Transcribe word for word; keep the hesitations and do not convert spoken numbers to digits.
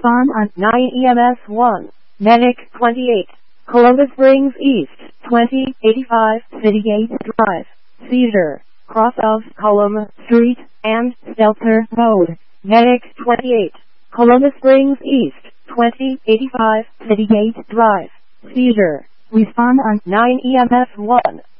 Respond on nine E M S one. Medic twenty-eight. Columbus Springs East, twenty eighty-five Citygate Drive. Seizure. Cross of Colum Street and Stelter Road. Medic twenty-eight. Columbus Springs East, twenty eighty-five Citygate Drive. Seizure. Respond on nine E M S one.